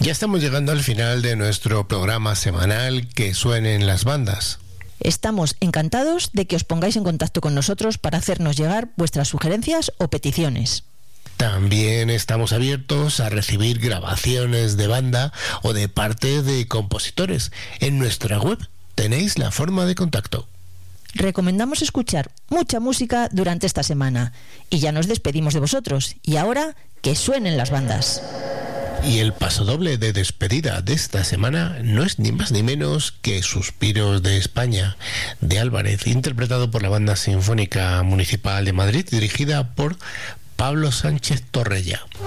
Ya estamos llegando al final de nuestro programa semanal Que suenen las bandas. Estamos encantados de que os pongáis en contacto con nosotros para hacernos llegar vuestras sugerencias o peticiones. También estamos abiertos a recibir grabaciones de banda o de parte de compositores. En nuestra web tenéis la forma de contacto. Recomendamos escuchar mucha música durante esta semana y ya nos despedimos de vosotros. Y ahora, que suenen las bandas. Y el pasodoble de despedida de esta semana no es ni más ni menos que Suspiros de España, de Álvarez, interpretado por la Banda Sinfónica Municipal de Madrid, dirigida por Pablo Sánchez Torrella.